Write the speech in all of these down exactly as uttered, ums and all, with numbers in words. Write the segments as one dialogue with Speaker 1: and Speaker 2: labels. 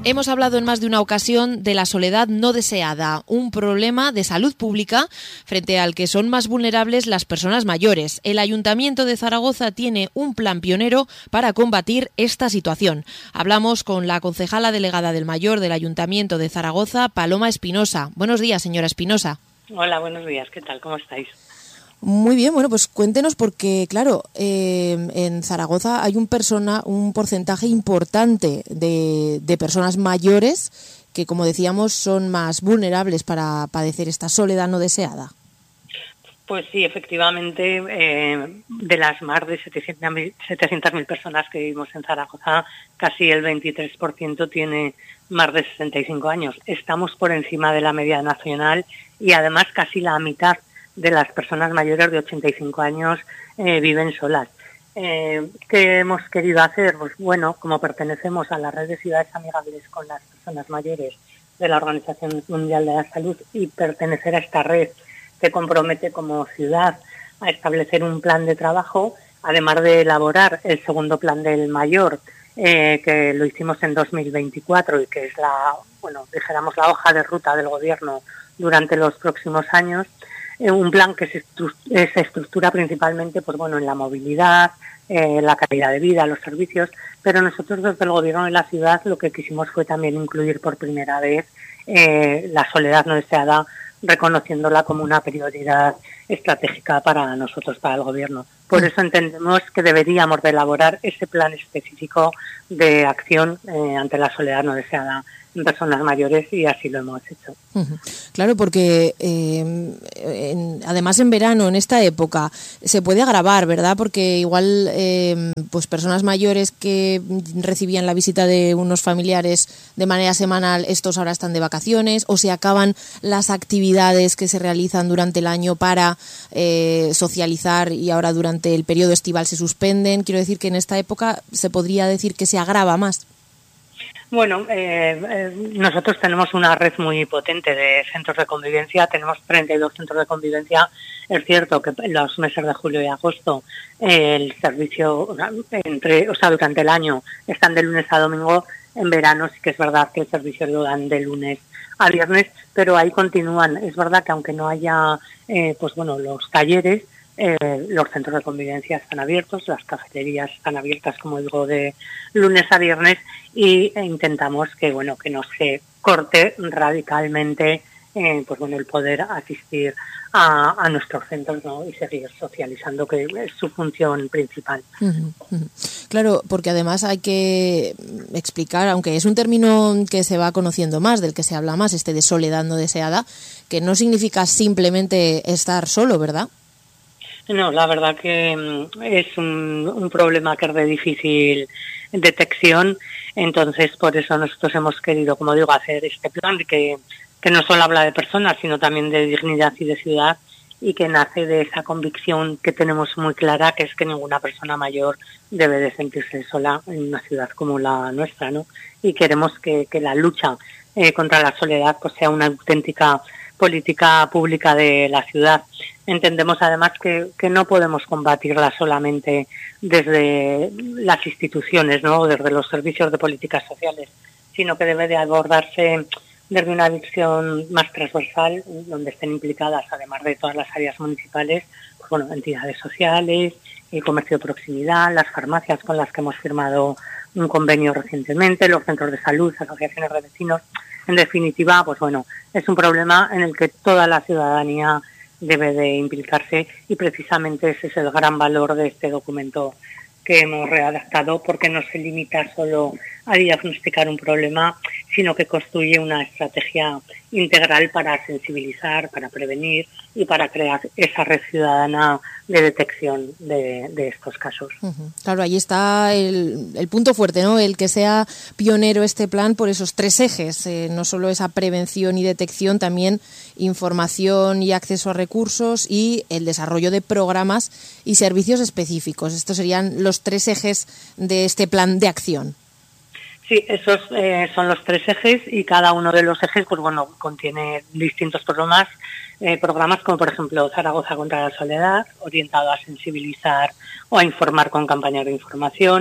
Speaker 1: Hemos hablado en más de una ocasión de la soledad no deseada, un problema de salud pública frente al que son más vulnerables las personas mayores. El Ayuntamiento de Zaragoza tiene un plan pionero para combatir esta situación. Hablamos con la concejala delegada del Mayor del Ayuntamiento de Zaragoza, Paloma Espinosa. Buenos días, señora Espinosa.
Speaker 2: Hola, buenos días. ¿Qué tal? ¿Cómo estáis?
Speaker 1: Muy bien, bueno, pues cuéntenos porque, claro, eh, en Zaragoza hay un persona, un porcentaje importante de, de personas mayores que, como decíamos, son más vulnerables para padecer esta soledad no deseada.
Speaker 2: Pues sí, efectivamente, eh, de las más de setecientas mil personas que vivimos en Zaragoza, casi el veintitrés por ciento tiene más de sesenta y cinco años. Estamos por encima de la media nacional y además casi la mitad de las personas mayores de ochenta y cinco años eh, viven solas. Eh, ¿Qué hemos querido hacer? Pues bueno, como pertenecemos a la red de ciudades amigables con las personas mayores de la Organización Mundial de la Salud y pertenecer a esta red que compromete como ciudad a establecer un plan de trabajo, además de elaborar el segundo plan del Mayor, eh, que lo hicimos en dos mil veinticuatro y que es la, bueno, dijéramos la hoja de ruta del Gobierno durante los próximos años. Un plan que se, estru se estructura principalmente pues, bueno, en la movilidad, eh, la calidad de vida, los servicios, pero nosotros desde el Gobierno de la ciudad lo que quisimos fue también incluir por primera vez eh, la soledad no deseada, reconociéndola como una prioridad estratégica para nosotros, para el Gobierno. Por eso entendemos que deberíamos de elaborar ese plan específico de acción eh, ante la soledad no deseada en personas mayores y así lo hemos hecho.
Speaker 1: Uh-huh. Claro, porque eh, en, además en verano, en esta época, se puede agravar, ¿verdad? Porque igual eh, pues personas mayores que recibían la visita de unos familiares de manera semanal, estos ahora están de vacaciones, o se acaban las actividades que se realizan durante el año para eh, socializar y ahora durante el periodo estival se suspenden. Quiero decir que en esta época se podría decir que se agrava más.
Speaker 2: Bueno, eh, eh, nosotros tenemos una red muy potente de centros de convivencia, tenemos treinta y dos centros de convivencia. Es cierto que en los meses de julio y agosto eh, el servicio, entre, o sea, durante el año están de lunes a domingo. En verano sí que es verdad que el servicio lo dan de lunes a viernes, pero ahí continúan. Es verdad que aunque no haya, eh, pues bueno, los talleres, Eh, los centros de convivencia están abiertos, las cafeterías están abiertas, como digo, de lunes a viernes y e intentamos que bueno que no se corte radicalmente eh, pues bueno el poder asistir a, a nuestros centros, ¿no? Y seguir socializando, que es su función principal.
Speaker 1: Uh-huh, uh-huh. Claro, porque además hay que explicar, aunque es un término que se va conociendo más, del que se habla más, este de soledad no deseada, que no significa simplemente estar solo, ¿verdad?
Speaker 2: No, la verdad que es un, un problema que es de difícil detección, entonces por eso nosotros hemos querido, como digo, hacer este plan que, que no solo habla de personas, sino también de dignidad y de ciudad, y que nace de esa convicción que tenemos muy clara, que es que ninguna persona mayor debe de sentirse sola en una ciudad como la nuestra, ¿no? Y queremos que, que la lucha eh, contra la soledad pues sea una auténtica política pública de la ciudad. Entendemos además que, que no podemos combatirla solamente desde las instituciones, ¿no? Desde los servicios de políticas sociales, sino que debe de abordarse desde una visión más transversal, donde estén implicadas, además de todas las áreas municipales, pues bueno, entidades sociales, el comercio de proximidad, las farmacias con las que hemos firmado un convenio recientemente, los centros de salud, asociaciones de vecinos. En definitiva, pues bueno, es un problema en el que toda la ciudadanía debe de implicarse y precisamente ese es el gran valor de este documento que hemos redactado, porque no se limita solo a diagnosticar un problema, sino que construye una estrategia integral para sensibilizar, para prevenir y para crear esa red ciudadana de detección de, de estos casos.
Speaker 1: Uh-huh. Claro, ahí está el, el punto fuerte, ¿no? El que sea pionero este plan por esos tres ejes, eh, no solo esa prevención y detección, también información y acceso a recursos y el desarrollo de programas y servicios específicos. Estos serían los tres ejes de este plan de acción.
Speaker 2: Sí, esos eh, son los tres ejes y cada uno de los ejes, pues bueno, contiene distintos programas, eh, programas como por ejemplo Zaragoza contra la soledad, orientado a sensibilizar o a informar con campañas de información,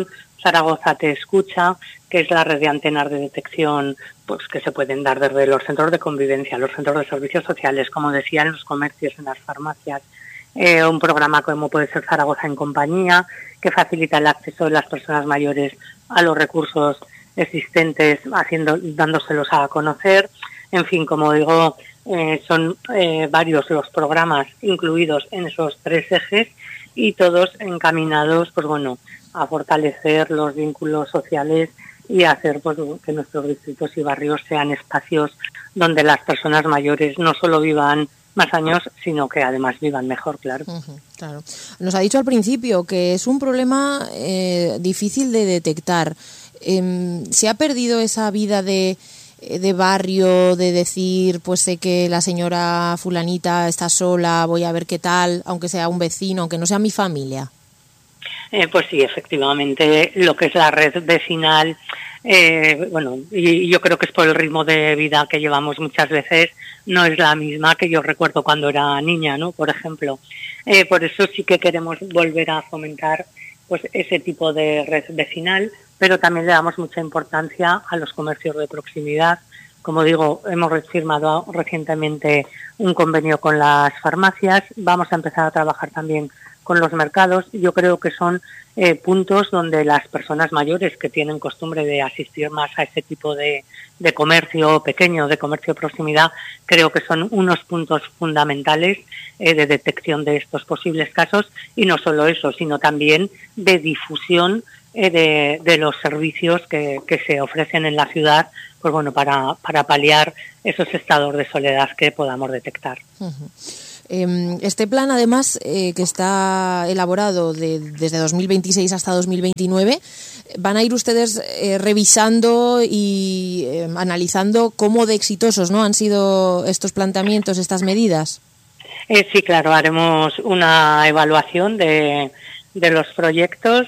Speaker 2: Zaragoza Te Escucha, que es la red de antenas de detección pues que se pueden dar desde los centros de convivencia, los centros de servicios sociales, como decía, en los comercios, en las farmacias. Eh, un programa como puede ser Zaragoza en Compañía, que facilita el acceso de las personas mayores a los recursos existentes, haciendo, dándoselos a conocer. En fin, como digo, eh, son eh, varios los programas incluidos en esos tres ejes y todos encaminados, pues bueno, a fortalecer los vínculos sociales y a hacer pues que nuestros distritos y barrios sean espacios donde las personas mayores no solo vivan más años, sino que además vivan mejor, claro.
Speaker 1: Uh-huh, claro. Nos ha dicho al principio que es un problema eh, difícil de detectar. Eh, ¿Se ha perdido esa vida de, de barrio, de decir, pues sé que la señora fulanita está sola, voy a ver qué tal, aunque sea un vecino, aunque no sea mi familia?
Speaker 2: Eh, pues sí, efectivamente, lo que es la red vecinal, eh, bueno, y yo creo que es por el ritmo de vida que llevamos muchas veces, no es la misma que yo recuerdo cuando era niña, ¿no? Por ejemplo, eh, por eso sí que queremos volver a fomentar pues ese tipo de red vecinal, pero también le damos mucha importancia a los comercios de proximidad. Como digo, hemos firmado recientemente un convenio con las farmacias, vamos a empezar a trabajar también con los mercados. Yo creo que son eh, puntos donde las personas mayores que tienen costumbre de asistir más a ese tipo de, de comercio pequeño, de comercio de proximidad, creo que son unos puntos fundamentales eh, de detección de estos posibles casos, y no solo eso, sino también de difusión eh, de, de los servicios que, que se ofrecen en la ciudad, pues bueno, para, para paliar esos estados de soledad que podamos detectar.
Speaker 1: Uh-huh. Este plan, además, eh, que está elaborado de, desde dos mil veintiséis hasta dos mil veintinueve, van a ir ustedes eh, revisando y eh, analizando cómo de exitosos, ¿no?, han sido estos planteamientos, estas medidas.
Speaker 2: Eh, sí, claro, haremos una evaluación de, de los proyectos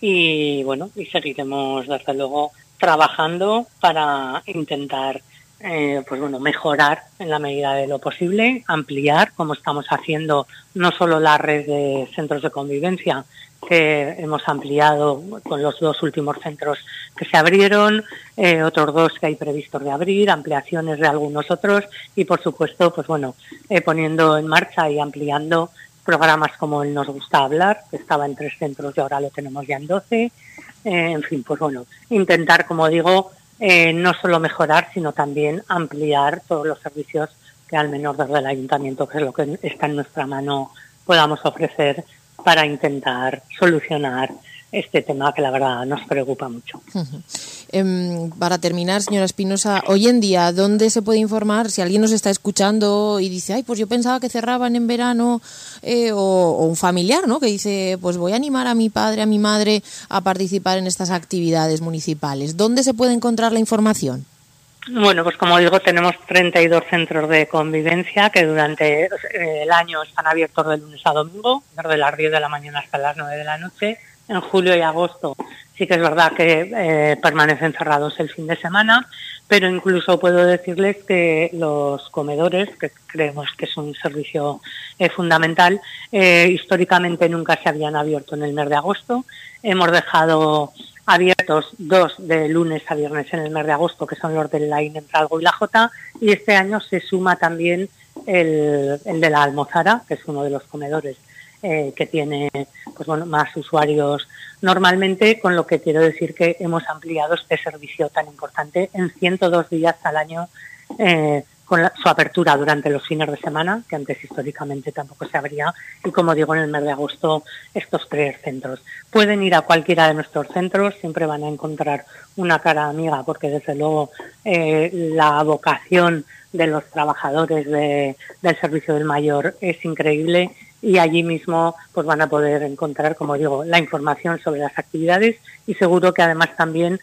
Speaker 2: y, bueno, y seguiremos, desde luego, trabajando para intentar Eh, pues bueno, mejorar en la medida de lo posible, ampliar, como estamos haciendo, no solo la red de centros de convivencia, que hemos ampliado con los dos últimos centros que se abrieron, eh, otros dos que hay previstos de abrir, ampliaciones de algunos otros y, por supuesto, pues bueno, eh, poniendo en marcha y ampliando programas como el Nos Gusta Hablar, que estaba en tres centros y ahora lo tenemos ya en doce. Eh, en fin, pues bueno, intentar, como digo, Eh, no solo mejorar, sino también ampliar todos los servicios que al menos desde el ayuntamiento, que es lo que está en nuestra mano, podamos ofrecer para intentar solucionar este tema que la verdad nos preocupa mucho.
Speaker 1: Uh-huh. Eh, para terminar, señora Espinosa, hoy en día, ¿dónde se puede informar? Si alguien nos está escuchando y dice, ay, pues yo pensaba que cerraban en verano, eh, o, o un familiar, ¿no?, que dice, pues voy a animar a mi padre, a mi madre a participar en estas actividades municipales. ¿Dónde se puede encontrar la información?
Speaker 2: Bueno, pues como digo, tenemos treinta y dos centros de convivencia que durante el año están abiertos de lunes a domingo, desde las diez de la mañana hasta las nueve de la noche. En julio y agosto sí que es verdad que eh, permanecen cerrados el fin de semana, pero incluso puedo decirles que los comedores, que creemos que es un servicio eh, fundamental, eh, históricamente nunca se habían abierto en el mes de agosto. Hemos dejado abiertos dos de lunes a viernes en el mes de agosto, que son los del Laín, Entralgo y La Jota, y este año se suma también el, el de la Almozara, que es uno de los comedores Eh, que tiene pues bueno, más usuarios normalmente, con lo que quiero decir que hemos ampliado este servicio tan importante en ciento dos días al año, eh, con la, su apertura durante los fines de semana, que antes históricamente tampoco se abría, y como digo, en el mes de agosto estos tres centros. Pueden ir a cualquiera de nuestros centros, siempre van a encontrar una cara amiga, porque desde luego eh, la vocación de los trabajadores de, del servicio del mayor es increíble, y allí mismo pues van a poder encontrar, como digo, la información sobre las actividades, y seguro que además también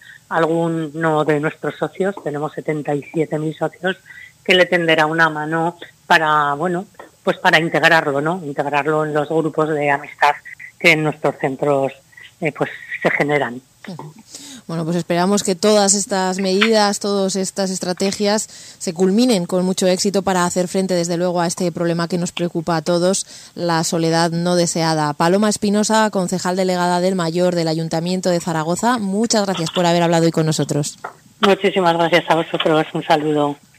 Speaker 2: alguno de nuestros socios, tenemos setenta y siete mil socios, que le tenderá una mano para, bueno, pues para integrarlo, ¿no? Integrarlo en los grupos de amistad que en nuestros centros eh, pues se generan.
Speaker 1: Bueno, pues esperamos que todas estas medidas, todas estas estrategias se culminen con mucho éxito para hacer frente, desde luego, a este problema que nos preocupa a todos, la soledad no deseada. Paloma Espinosa, concejal delegada del Mayor del Ayuntamiento de Zaragoza, muchas gracias por haber hablado hoy con nosotros.
Speaker 2: Muchísimas gracias a vosotros. Un saludo.